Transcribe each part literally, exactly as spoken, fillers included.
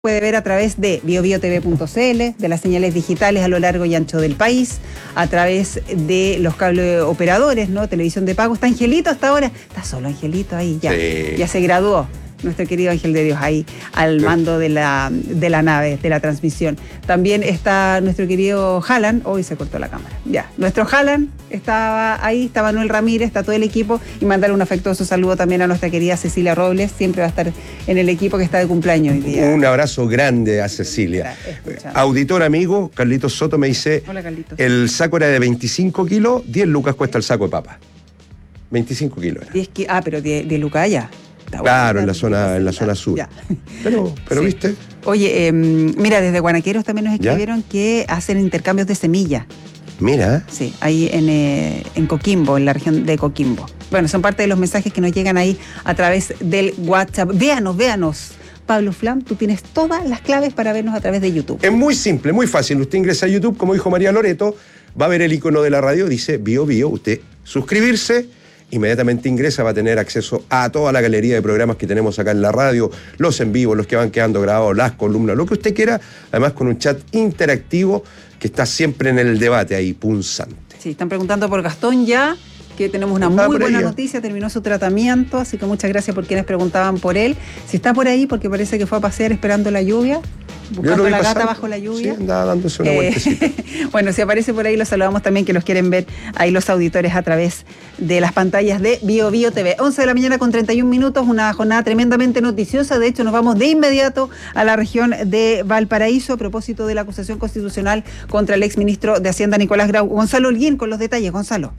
puede ver a través de bio bio te ve punto ce ele, de las señales digitales a lo largo y ancho del país, a través de los cable operadores, ¿no? Televisión de pago. ¿Está Angelito hasta ahora? Está solo Angelito ahí, ya. Sí. Ya se graduó. Nuestro querido Ángel de Dios ahí al mando de la, de la nave, de la transmisión. También está nuestro querido Haaland. Hoy se cortó la cámara. Ya, nuestro Haaland estaba ahí, está Manuel Ramírez, está todo el equipo. Y mandarle un afectuoso saludo también a nuestra querida Cecilia Robles. Siempre va a estar en el equipo que está de cumpleaños hoy día. Un abrazo grande a Cecilia. Auditor amigo, Carlitos Soto me dice: hola, Carlitos. El saco era de veinticinco kilos, diez lucas cuesta el saco de papa. veinticinco kilos era. diez ki- ah, pero diez lucas allá. Claro, en la zona, en la zona sur. Ya. Pero, pero sí. ¿Viste? Oye, eh, mira, desde Guanaqueros también nos escribieron ¿Ya? que hacen intercambios de semillas. Mira. Sí, ahí en, eh, en Coquimbo, en la región de Coquimbo. Bueno, son parte de los mensajes que nos llegan ahí a través del WhatsApp. Véanos, véanos. Pablo Flam, tú tienes todas las claves para vernos a través de YouTube. Es muy simple, muy fácil. Usted ingresa a YouTube, como dijo María Loreto, va a ver el icono de la radio, dice Bio Bio, usted suscribirse. Inmediatamente ingresa, va a tener acceso a toda la galería de programas que tenemos acá en la radio, los en vivo, los que van quedando grabados, las columnas, lo que usted quiera, además con un chat interactivo que está siempre en el debate ahí, punzante. Sí, están preguntando por Gastón ya, que tenemos una muy buena ella. noticia, terminó su tratamiento, así que muchas gracias por quienes preguntaban por él. Si está por ahí, porque parece que fue a pasear esperando la lluvia, buscando a la pasar, gata bajo la lluvia. Sí, andaba dándose una eh, vueltecita. Bueno, si aparece por ahí, los saludamos también, que los quieren ver ahí los auditores a través de las pantallas de Bio Bio T V. once de la mañana con treinta y un minutos, una jornada tremendamente noticiosa. De hecho, nos vamos de inmediato a la región de Valparaíso a propósito de la acusación constitucional contra el exministro de Hacienda, Nicolás Grau. Gonzalo Holguín con los detalles. Gonzalo.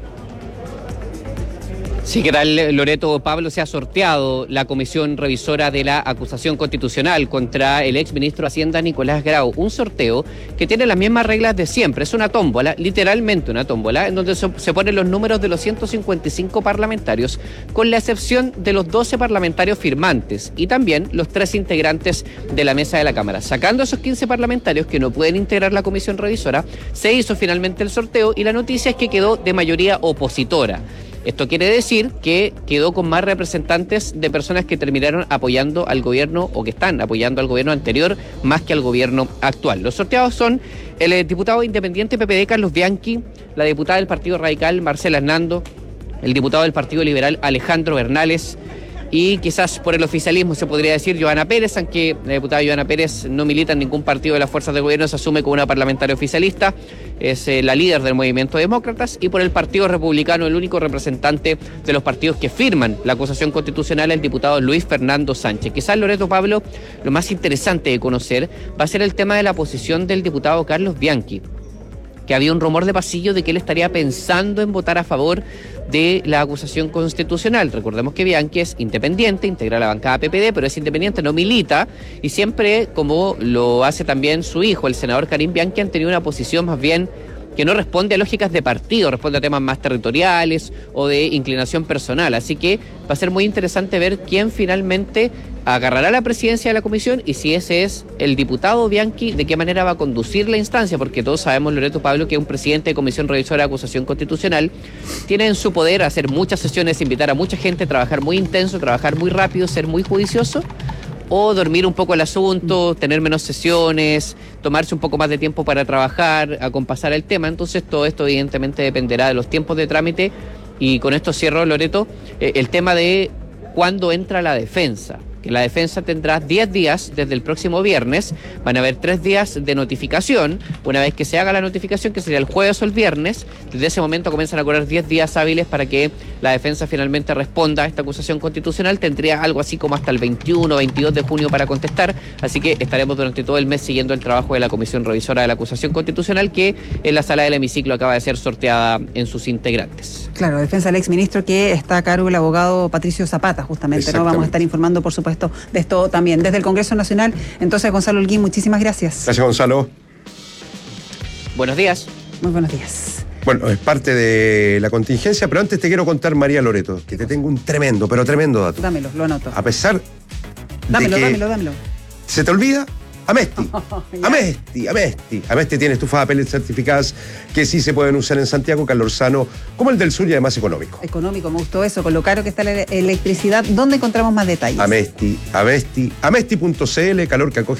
Sí, ¿qué tal, Loreto? Pablo, se ha sorteado la comisión revisora de la acusación constitucional contra el exministro de Hacienda, Nicolás Grau. Un sorteo que tiene las mismas reglas de siempre. Es una tómbola, literalmente una tómbola, en donde se ponen los números de los ciento cincuenta y cinco parlamentarios, con la excepción de los doce parlamentarios firmantes y también los tres integrantes de la mesa de la Cámara. Sacando esos quince parlamentarios que no pueden integrar la comisión revisora, se hizo finalmente el sorteo y la noticia es que quedó de mayoría opositora. Esto quiere decir que quedó con más representantes de personas que terminaron apoyando al gobierno o que están apoyando al gobierno anterior más que al gobierno actual. Los sorteados son el diputado independiente P P D Carlos Bianchi, la diputada del Partido Radical Marcela Hernando, el diputado del Partido Liberal Alejandro Bernales y quizás por el oficialismo se podría decir Johanna Pérez, aunque la diputada Johanna Pérez no milita en ningún partido de las fuerzas de gobierno, se asume como una parlamentaria oficialista, es eh, la líder del movimiento Demócratas, y por el Partido Republicano el único representante de los partidos que firman la acusación constitucional, el diputado Luis Fernando Sánchez. Quizás, Loreto, Pablo, lo más interesante de conocer va a ser el tema de la posición del diputado Carlos Bianchi, que había un rumor de pasillo de que él estaría pensando en votar a favor de la acusación constitucional. Recordemos que Bianchi es independiente, integra la bancada P P D, pero es independiente, no milita, y siempre, como lo hace también su hijo, el senador Karim Bianchi, han tenido una posición más bien que no responde a lógicas de partido, responde a temas más territoriales o de inclinación personal. Así que va a ser muy interesante ver quién finalmente agarrará la presidencia de la comisión y si ese es el diputado Bianchi, de qué manera va a conducir la instancia, porque todos sabemos, Loreto, Pablo, que un presidente de comisión revisora de acusación constitucional tiene en su poder hacer muchas sesiones, invitar a mucha gente, trabajar muy intenso, trabajar muy rápido, ser muy juicioso, o dormir un poco el asunto, tener menos sesiones, tomarse un poco más de tiempo para trabajar, acompasar el tema. Entonces todo esto evidentemente dependerá de los tiempos de trámite, y con esto cierro, Loreto, eh, el tema de cuándo entra la defensa, que la defensa tendrá diez días desde el próximo viernes, van a haber tres días de notificación, una vez que se haga la notificación, que sería el jueves o el viernes, desde ese momento comienzan a correr diez días hábiles para que la defensa finalmente responda a esta acusación constitucional. Tendría algo así como hasta el veintiuno o veintidós de junio para contestar, así que estaremos durante todo el mes siguiendo el trabajo de la comisión revisora de la acusación constitucional, que en la sala del hemiciclo acaba de ser sorteada en sus integrantes. Claro, defensa del exministro, que está a cargo el abogado Patricio Zapata, justamente, ¿no? Vamos a estar informando, por supuesto, de esto también desde el Congreso Nacional. Entonces, Gonzalo Holguín, muchísimas gracias. Gracias, Gonzalo. Buenos días. Muy buenos días. Bueno, es parte de la contingencia, pero antes te quiero contar, María Loreto, que te tengo un tremendo, pero tremendo dato. Dámelo, lo anoto. A pesar dámelo, de que dámelo, dámelo. se te olvida, Amesti, Amesti, Amesti. Amesti tiene estufas a pellet certificadas que sí se pueden usar en Santiago, calor sano, como el del sur y además económico. Económico, me gustó eso, con lo caro que está la electricidad. ¿Dónde encontramos más detalles? Amesti, Amesti, Amesti punto c l, calor que acoge